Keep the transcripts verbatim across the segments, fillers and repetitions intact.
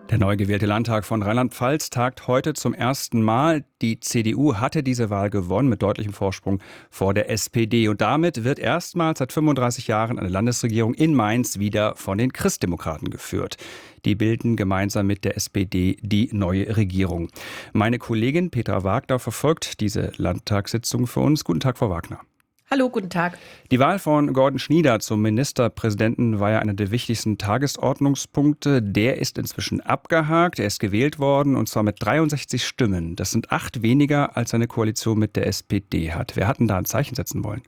Der neu gewählte Landtag von Rheinland-Pfalz tagt heute zum ersten Mal. Die C D U hatte diese Wahl gewonnen mit deutlichem Vorsprung vor der S P D. Und damit wird erstmals seit fünfunddreißig Jahren eine Landesregierung in Mainz wieder von den Christdemokraten geführt. Die bilden gemeinsam mit der S P D die neue Regierung. Meine Kollegin Petra Wagner verfolgt diese Landtagssitzung für uns. Guten Tag, Frau Wagner. Hallo, guten Tag. Die Wahl von Gordon Schnieder zum Ministerpräsidenten war ja einer der wichtigsten Tagesordnungspunkte. Der ist inzwischen abgehakt. Er ist gewählt worden und zwar mit dreiundsechzig Stimmen. Das sind acht weniger, als seine Koalition mit der S P D hat. Wer hat denn da ein Zeichen setzen wollen?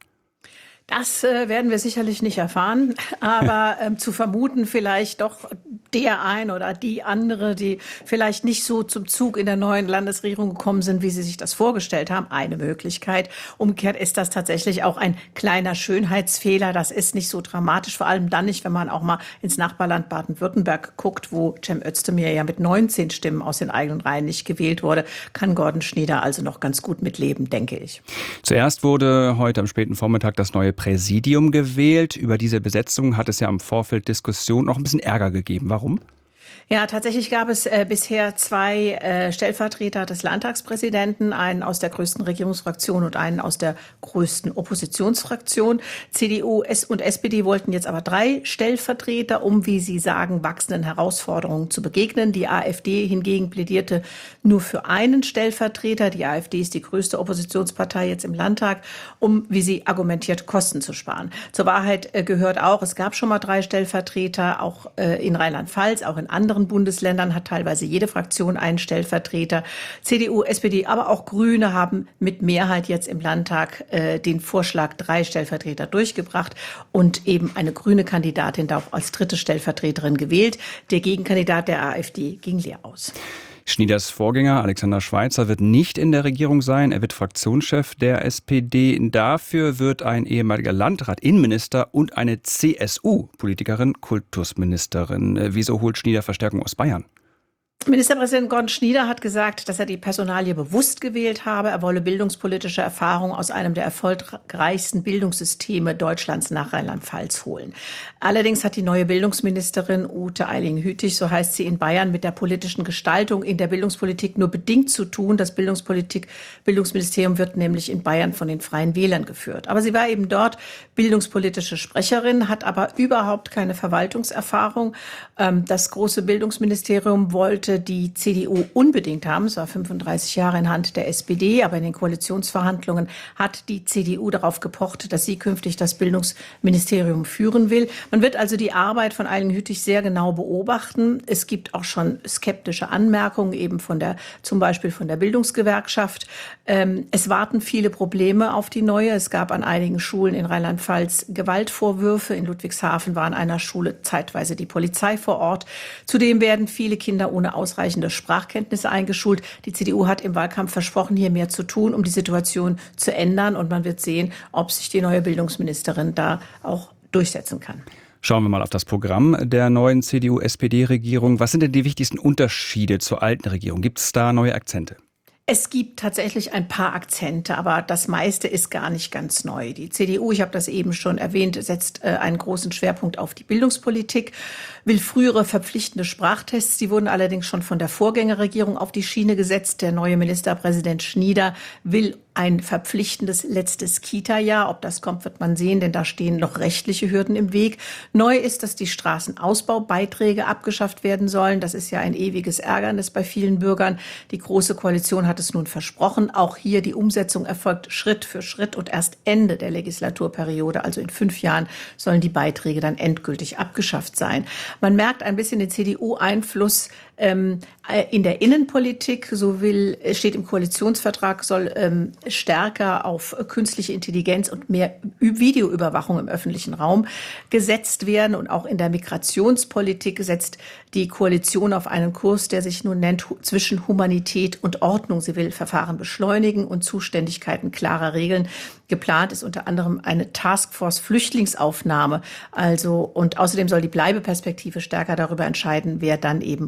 Das äh, werden wir sicherlich nicht erfahren, aber ähm, zu vermuten vielleicht doch der ein oder die andere, die vielleicht nicht so zum Zug in der neuen Landesregierung gekommen sind, wie sie sich das vorgestellt haben. Eine Möglichkeit. Umgekehrt ist das tatsächlich auch ein kleiner Schönheitsfehler. Das ist nicht so dramatisch, vor allem dann nicht, wenn man auch mal ins Nachbarland Baden-Württemberg guckt, wo Cem Özdemir ja mit neunzehn Stimmen aus den eigenen Reihen nicht gewählt wurde. Kann Gordon Schnieder also noch ganz gut mitleben, denke ich. Zuerst wurde heute am späten Vormittag das neue Präsidium gewählt. Über diese Besetzung hat es ja im Vorfeld Diskussion noch ein bisschen Ärger gegeben. Warum? Ja, tatsächlich gab es äh, bisher zwei äh, Stellvertreter des Landtagspräsidenten, einen aus der größten Regierungsfraktion und einen aus der größten Oppositionsfraktion. C D U S und S P D wollten jetzt aber drei Stellvertreter, um, wie sie sagen, wachsenden Herausforderungen zu begegnen. Die AfD hingegen plädierte nur für einen Stellvertreter. Die AfD ist die größte Oppositionspartei jetzt im Landtag, um, wie sie argumentiert, Kosten zu sparen. Zur Wahrheit äh, gehört auch, es gab schon mal drei Stellvertreter, auch äh, in Rheinland-Pfalz, auch in anderen Bundesländern hat teilweise jede Fraktion einen Stellvertreter. C D U, S P D, aber auch Grüne haben mit Mehrheit jetzt im Landtag äh, den Vorschlag drei Stellvertreter durchgebracht und eben eine grüne Kandidatin da auch als dritte Stellvertreterin gewählt. Der Gegenkandidat der AfD ging leer aus. Schnieders Vorgänger Alexander Schweitzer wird nicht in der Regierung sein. Er wird Fraktionschef der S P D. Dafür wird ein ehemaliger Landrat Innenminister und eine C S U-Politikerin Kultusministerin. Wieso holt Schnieder Verstärkung aus Bayern? Ministerpräsident Gordon Schnieder hat gesagt, dass er die Personalie bewusst gewählt habe. Er wolle bildungspolitische Erfahrung aus einem der erfolgreichsten Bildungssysteme Deutschlands nach Rheinland-Pfalz holen. Allerdings hat die neue Bildungsministerin Ute Eiling-Hütig, so heißt sie in Bayern, mit der politischen Gestaltung in der Bildungspolitik nur bedingt zu tun. Das Bildungspolitik, Bildungsministerium wird nämlich in Bayern von den Freien Wählern geführt. Aber sie war eben dort bildungspolitische Sprecherin, hat aber überhaupt keine Verwaltungserfahrung. Das große Bildungsministerium wollte die C D U unbedingt haben. Es war fünfunddreißig Jahre in Hand der S P D, aber in den Koalitionsverhandlungen hat die C D U darauf gepocht, dass sie künftig das Bildungsministerium führen will. Man wird also die Arbeit von Eiling-Hütig sehr genau beobachten. Es gibt auch schon skeptische Anmerkungen, eben von der, zum Beispiel von der Bildungsgewerkschaft. Ähm, es warten viele Probleme auf die neue. Es gab an einigen Schulen in Rheinland-Pfalz Gewaltvorwürfe. In Ludwigshafen war an einer Schule zeitweise die Polizei vor Ort. Zudem werden viele Kinder ohne ausreichende Sprachkenntnisse eingeschult. Die C D U hat im Wahlkampf versprochen, hier mehr zu tun, um die Situation zu ändern. Und man wird sehen, ob sich die neue Bildungsministerin da auch durchsetzen kann. Schauen wir mal auf das Programm der neuen C D U-S P D-Regierung. Was sind denn die wichtigsten Unterschiede zur alten Regierung? Gibt es da neue Akzente? Es gibt tatsächlich ein paar Akzente, aber das meiste ist gar nicht ganz neu. Die C D U, ich habe das eben schon erwähnt, setzt äh, einen großen Schwerpunkt auf die Bildungspolitik, will frühere verpflichtende Sprachtests. Die wurden allerdings schon von der Vorgängerregierung auf die Schiene gesetzt. Der neue Ministerpräsident Schnieder will ein verpflichtendes letztes Kita-Jahr. Ob das kommt, wird man sehen, denn da stehen noch rechtliche Hürden im Weg. Neu ist, dass die Straßenausbaubeiträge abgeschafft werden sollen. Das ist ja ein ewiges Ärgernis bei vielen Bürgern. Die Große Koalition hat es nun versprochen. Auch hier die Umsetzung erfolgt Schritt für Schritt und erst Ende der Legislaturperiode, also in fünf Jahren, sollen die Beiträge dann endgültig abgeschafft sein. Man merkt ein bisschen den C D U-Einfluss ähm, in der Innenpolitik. So will, steht im Koalitionsvertrag, soll ähm, stärker auf künstliche Intelligenz und mehr Videoüberwachung im öffentlichen Raum gesetzt werden. Und auch in der Migrationspolitik setzt die Koalition auf einen Kurs, der sich nun nennt, zwischen Humanität und Ordnung. Sie will Verfahren beschleunigen und Zuständigkeiten klarer regeln. Geplant ist unter anderem eine Taskforce Flüchtlingsaufnahme. Also, und außerdem soll die Bleibeperspektive stärker darüber entscheiden, wer dann eben wohin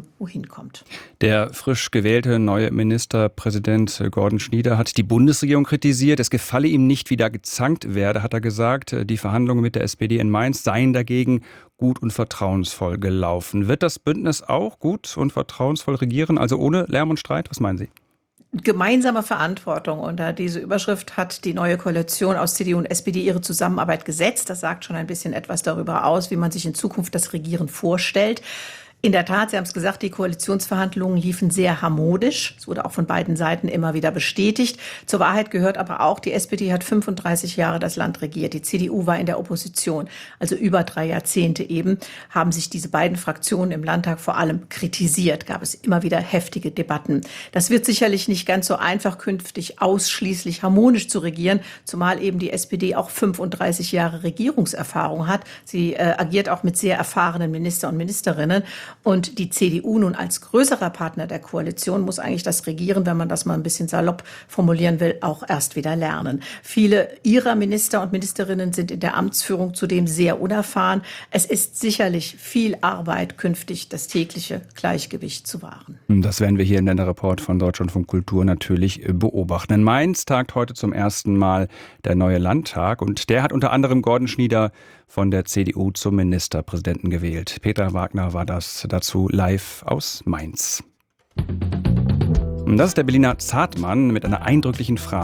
kommt. Der frisch gewählte neue Ministerpräsident Gordon Schnieder hat die Bundesregierung kritisiert. Es gefalle ihm nicht, wie da gezankt werde, hat er gesagt. Die Verhandlungen mit der S P D in Mainz seien dagegen gut und vertrauensvoll gelaufen. Wird das Bündnis auch gut und vertrauensvoll regieren, also ohne Lärm und Streit? Was meinen Sie? Gemeinsame Verantwortung. Unter diese Überschrift hat die neue Koalition aus C D U und S P D ihre Zusammenarbeit gesetzt. Das sagt schon ein bisschen etwas darüber aus, wie man sich in Zukunft das Regieren vorstellt. In der Tat, Sie haben es gesagt, die Koalitionsverhandlungen liefen sehr harmonisch. Es wurde auch von beiden Seiten immer wieder bestätigt. Zur Wahrheit gehört aber auch, die S P D hat fünfunddreißig Jahre das Land regiert. Die C D U war in der Opposition, also über drei Jahrzehnte eben, haben sich diese beiden Fraktionen im Landtag vor allem kritisiert. Gab es immer wieder heftige Debatten. Das wird sicherlich nicht ganz so einfach, künftig ausschließlich harmonisch zu regieren, zumal eben die S P D auch fünfunddreißig Jahre Regierungserfahrung hat. Sie äh, agiert auch mit sehr erfahrenen Minister und Ministerinnen. Und die C D U nun als größerer Partner der Koalition muss eigentlich das Regieren, wenn man das mal ein bisschen salopp formulieren will, auch erst wieder lernen. Viele ihrer Minister und Ministerinnen sind in der Amtsführung zudem sehr unerfahren. Es ist sicherlich viel Arbeit, künftig das tägliche Gleichgewicht zu wahren. Das werden wir hier in der Report von Deutschlandfunk Kultur natürlich beobachten. In Mainz tagt heute zum ersten Mal der neue Landtag und der hat unter anderem Gordon Schnieder von der C D U zum Ministerpräsidenten gewählt. Peter Wagner war das dazu live aus Mainz. Und das ist der Berliner Zartmann mit einer eindrücklichen Frage.